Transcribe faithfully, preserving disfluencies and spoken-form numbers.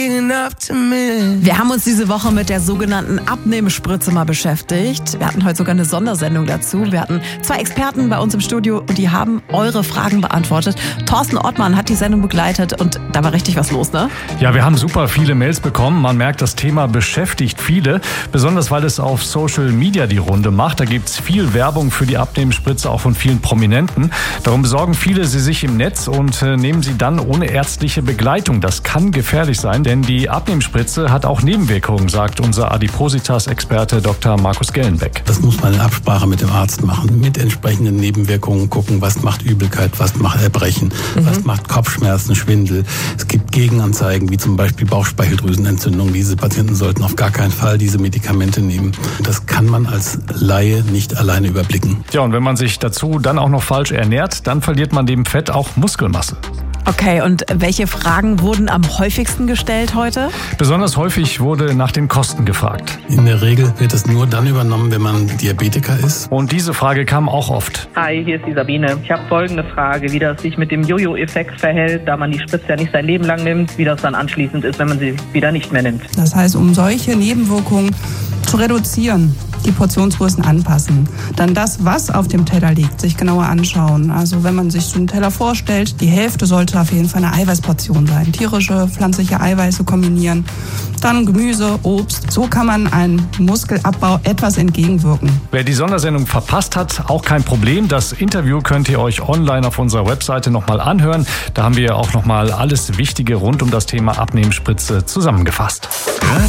Wir haben uns diese Woche mit der sogenannten Abnehmspritze mal beschäftigt. Wir hatten heute sogar eine Sondersendung dazu. Wir hatten zwei Experten bei uns im Studio und die haben eure Fragen beantwortet. Thorsten Ottmann hat die Sendung begleitet und da war richtig was los, ne? Ja, wir haben super viele Mails bekommen. Man merkt, das Thema beschäftigt viele, besonders weil es auf Social Media die Runde macht. Da gibt es viel Werbung für die Abnehmspritze, auch von vielen Prominenten. Darum besorgen viele sie sich im Netz und äh, nehmen sie dann ohne ärztliche Begleitung. Das kann gefährlich sein, denn die Abnehmspritze hat auch Nebenwirkungen, sagt unser Adipositas-Experte Doktor Markus Gellenbeck. Das muss man in Absprache mit dem Arzt machen, mit entsprechenden Nebenwirkungen gucken, was macht Übelkeit, was macht Erbrechen, mhm. was macht Kopfschmerzen, Schwindel. Es gibt Gegenanzeigen, wie zum Beispiel Bauchspeicheldrüsenentzündung. Diese Patienten sollten auf gar keinen Fall diese Medikamente nehmen. Das kann man als Laie nicht alleine überblicken. Ja, und wenn man sich dazu dann auch noch falsch ernährt, dann verliert man neben Fett auch Muskelmasse. Okay, und welche Fragen wurden am häufigsten gestellt heute? Besonders häufig wurde nach den Kosten gefragt. In der Regel wird es nur dann übernommen, wenn man Diabetiker ist. Und diese Frage kam auch oft. Hi, hier ist die Sabine. Ich habe folgende Frage, wie das sich mit dem Jojo-Effekt verhält, da man die Spritze ja nicht sein Leben lang nimmt, wie das dann anschließend ist, wenn man sie wieder nicht mehr nimmt. Das heißt, um solche Nebenwirkungen zu reduzieren, die Portionsgrößen anpassen. Dann das, was auf dem Teller liegt, sich genauer anschauen. Also wenn man sich so einen Teller vorstellt, die Hälfte sollte auf jeden Fall eine Eiweißportion sein. Tierische, pflanzliche Eiweiße kombinieren. Dann Gemüse, Obst. So kann man einem Muskelabbau etwas entgegenwirken. Wer die Sondersendung verpasst hat, auch kein Problem. Das Interview könnt ihr euch online auf unserer Webseite nochmal anhören. Da haben wir auch nochmal alles Wichtige rund um das Thema Abnehmspritze zusammengefasst.